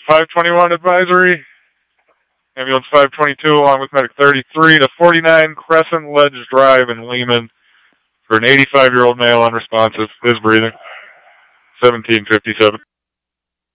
521 advisory. Ambulance 522 along with medic 33 to 49 Crescent Ledge Drive in Lehman for an 85-year-old male unresponsive. Is breathing. 1757.